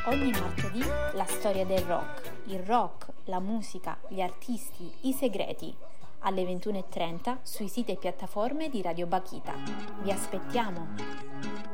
Ogni martedì la storia del rock, il rock, la musica, gli artisti, i segreti. Alle 21:30 sui siti e piattaforme di Radio Bakhita. Vi aspettiamo!